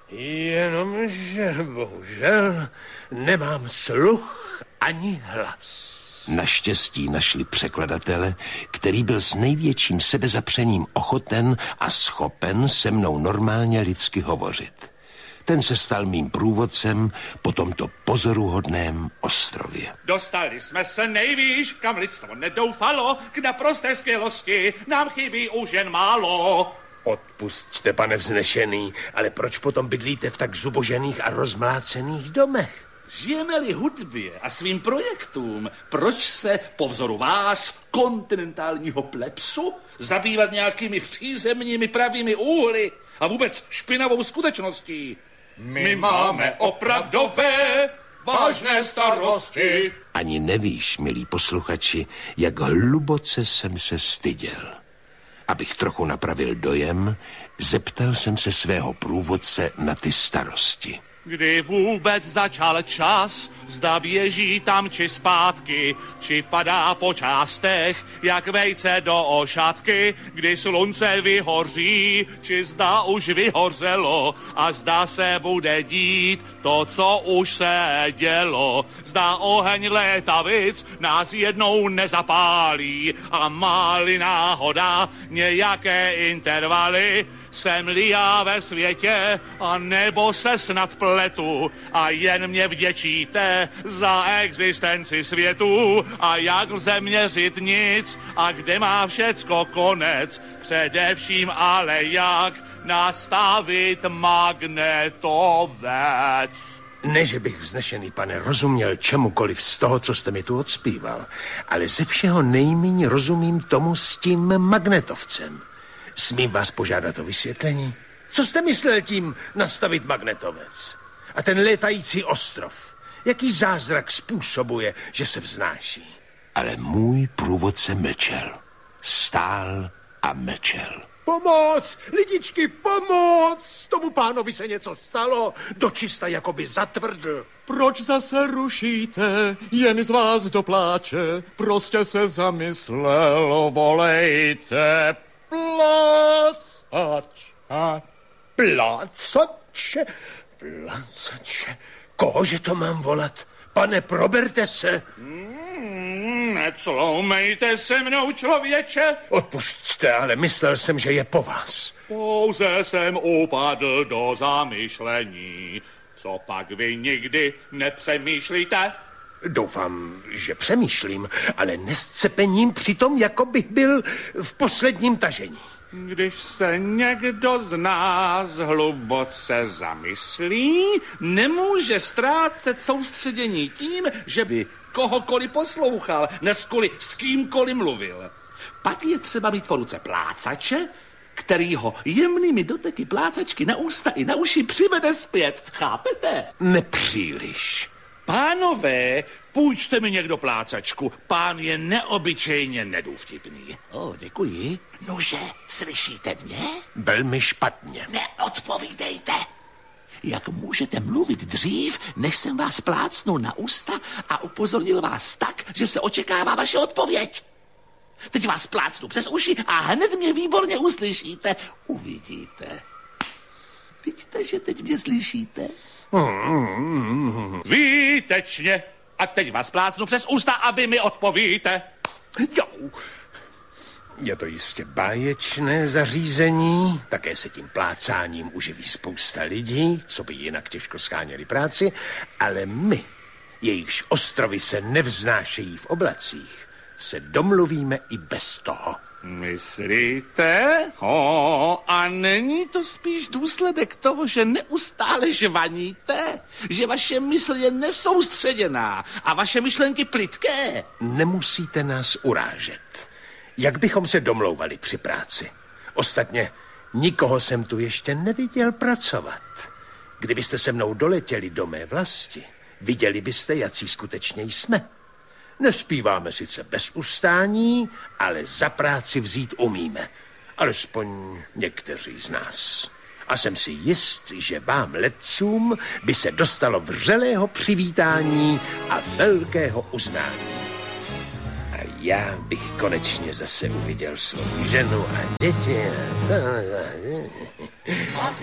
Jenomže bohužel nemám sluch ani hlas. Naštěstí našli překladatele, který byl s největším sebezapřením ochoten a schopen se mnou normálně lidsky hovořit. Ten se stal mým průvodcem po tomto pozoruhodném ostrově. Dostali jsme se nejvýš, kam lidstvo nedoufalo, k naprosté skvělosti nám chybí už jen málo. Odpusťte, pane vznešený, ale proč potom bydlíte v tak zubožených a rozmlácených domech? Žijeme-li hudbě a svým projektům, proč se po vzoru vás, kontinentálního plepsu, zabývat nějakými přízemními pravými úhly a vůbec špinavou skutečností? My máme opravdové, vážné starosti. Ani nevíš, milí posluchači, jak hluboce jsem se styděl. Abych trochu napravil dojem, zeptal jsem se svého průvodce na ty starosti. Kdy vůbec začal čas, zda běží tam či zpátky, či padá po částech, jak vejce do ošatky, kdy slunce vyhoří, či zda už vyhořelo a zda se bude dít to, co už se dělo. Zda oheň létavic nás jednou nezapálí a má-li náhoda nějaké intervaly, jsem-li já ve světě, a nebo se snad pletu a jen mě vděčíte za existenci světu a jak lze měřit nic a kde má všecko konec, především ale jak nastavit magnetovec. Ne, že bych vznešený pane rozuměl čemukoliv z toho, co jste mi tu odspíval, ale ze všeho nejméně rozumím tomu s tím magnetovcem. Smím vás požádat o vysvětlení? Co jste myslel tím nastavit magnetovec? A ten létající ostrov? Jaký zázrak způsobuje, že se vznáší? Ale můj průvodce mlčel. Stál a mlčel. Pomoc! Lidičky, pomoc! Tomu pánovi se něco stalo. Dočista jakoby zatvrdl. Proč zase rušíte? Jen z vás dopláče. Prostě se zamyslel, volejte. Plácače? Kohože to mám volat? Pane, proberte se. Necloumejte se mnou, člověče. Odpusťte, ale myslel jsem, že je po vás. Pouze jsem upadl do zamyšlení. Co pak vy nikdy nepřemýšlíte? Doufám, že přemýšlím, ale nescepením přitom, jako bych byl v posledním tažení. Když se někdo z nás hluboce zamyslí, nemůže ztrácet soustředění tím, že by kohokoliv poslouchal, neskoli s kýmkoliv mluvil. Pak je třeba mít po ruce plácače, který ho jemnými doteky plácačky na ústa i na uši přivede zpět. Chápete? Nepříliš. Pánové, půjčte mi někdo plácačku. Pán je neobyčejně nedůvtipný. Děkuji. Nože, slyšíte mě? Velmi špatně. Neodpovídejte. Jak můžete mluvit dřív, než jsem vás plácnul na ústa a upozornil vás tak, že se očekává vaše odpověď? Teď vás plácnu přes uši a hned mě výborně uslyšíte. Uvidíte. Vidíte, že teď mě slyšíte? Výtečně. A teď vás plácnu přes ústa a vy mi odpovíte. Jo. Je to jistě báječné zařízení, také se tím plácáním uživí spousta lidí, co by jinak těžko scháněli práci, ale my, jejichž ostrovy se nevznášejí v oblacích, se domluvíme i bez toho. Myslíte? A není to spíš důsledek toho, že neustále žvaníte? Že vaše mysl je nesoustředěná a vaše myšlenky plytké? Nemusíte nás urážet. Jak bychom se domlouvali při práci? Ostatně nikoho jsem tu ještě neviděl pracovat. Kdybyste se mnou doletěli do mé vlasti, viděli byste, jací skutečně jsme. Nespíváme sice bez ustání, ale za práci vzít umíme. Alespoň někteří z nás. A jsem si jist, že vám letcům by se dostalo vřelého přivítání a velkého uznání. A já bych konečně zase uviděl svou ženu a děti.